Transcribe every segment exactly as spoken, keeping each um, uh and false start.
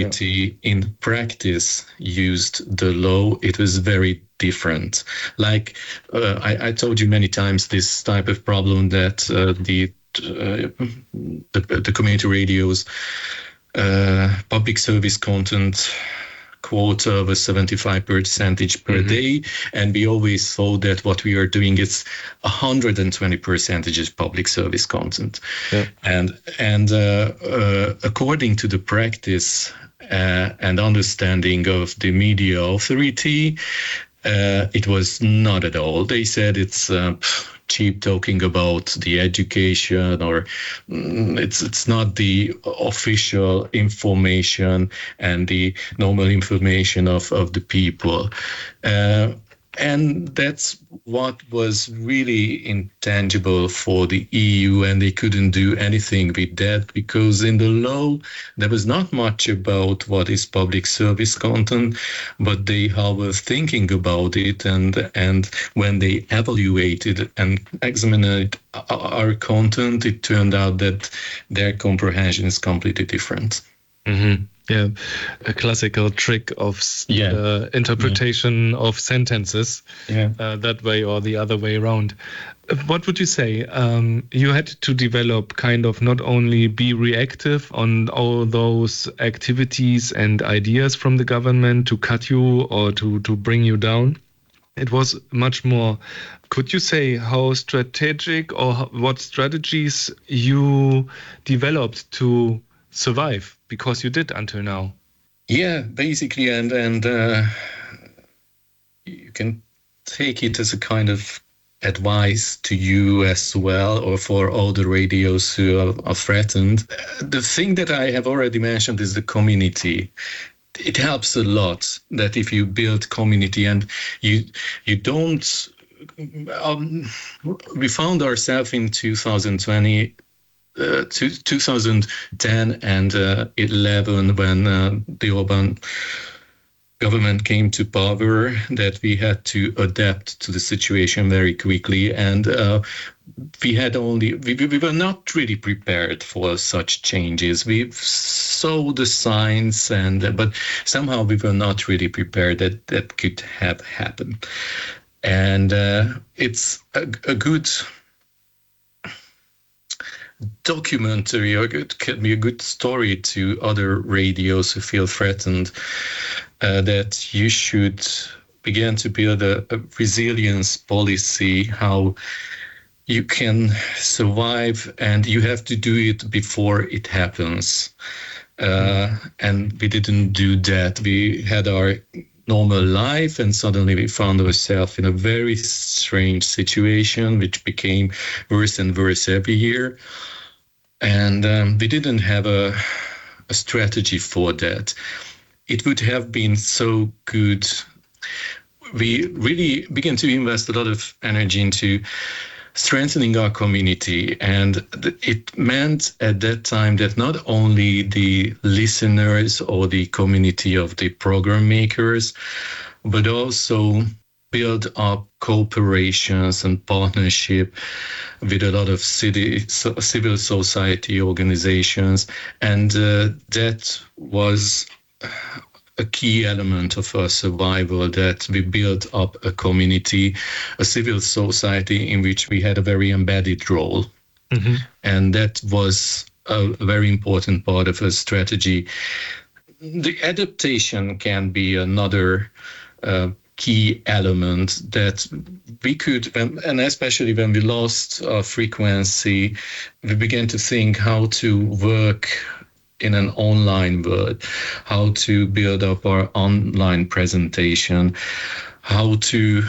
authority in practice used the law, it was very different. Like uh, I, I told you many times, this type of problem that uh, the, uh, the the community radios uh, public service content quota was seventy-five percentage per mm-hmm. day, and we always thought that what we are doing is one hundred twenty percentage is public service content. Yeah. And and uh, uh, according to the practice uh, and understanding of the media authority, uh, it was not at all. They said it's uh, cheap talking about the education, or mm, it's it's not the official information and the normal information of, of the people. Uh, and that's what was really intangible for the E U, and they couldn't do anything with that because in the law there was not much about what is public service content, but they were thinking about it, and and when they evaluated and examined our content, it turned out that their comprehension is completely different. Mm-hmm. Yeah, a classical trick of yeah. uh, interpretation yeah. of sentences, yeah. uh, that way or the other way around. What would you say? Um, you had to develop kind of not only be reactive on all those activities and ideas from the government to cut you or to, to bring you down. It was much more. Could you say how strategic or what strategies you developed to survive? Because you did until now. Yeah, basically, and and uh, you can take it as a kind of advice to you as well, or for all the radios who are, are threatened. The thing that I have already mentioned is the community. It helps a lot that if you build community and you you don't. Um, we found ourselves in two thousand twenty. Uh, two, two thousand ten and uh, eleven, when uh, the Orban government came to power, that we had to adapt to the situation very quickly, and uh, we had only we, we were not really prepared for such changes. We saw the signs, and uh, but somehow we were not really prepared that that could have happened, and uh, it's a, a good documentary, or it can be a good story to other radios who feel threatened, uh, that you should begin to build a, a resilience policy, how you can survive, and you have to do it before it happens. Uh, and we didn't do that. We had our normal life, and suddenly we found ourselves in a very strange situation, which became worse and worse every year. And um, we didn't have a, a strategy for that. It would have been so good. We really began to invest a lot of energy into strengthening our community. And it meant at that time that not only the listeners or the community of the program makers, but also build up cooperations and partnership with a lot of city, so, civil society organizations. And uh, that was a key element of our survival, that we built up a community, a civil society in which we had a very embedded role. Mm-hmm. And that was a very important part of a strategy. The adaptation can be another uh, key element that we could, and especially when we lost our frequency, we began to think how to work in an online world, how to build up our online presentation, how to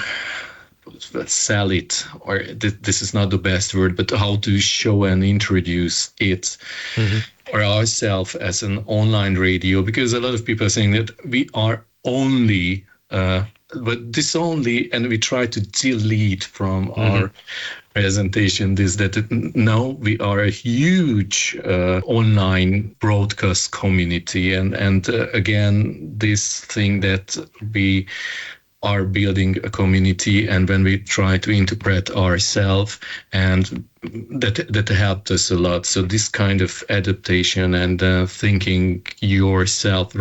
sell it, or th- this is not the best word, but how to show and introduce it, mm-hmm. or ourselves as an online radio, because a lot of people are saying that we are only uh, but this only, and we try to delete from mm-hmm. our presentation this, that now we are a huge uh, online broadcast community. And, and uh, again, this thing that we are building a community, and when we try to interpret ourselves, and that that helped us a lot. So this kind of adaptation and uh, thinking yourself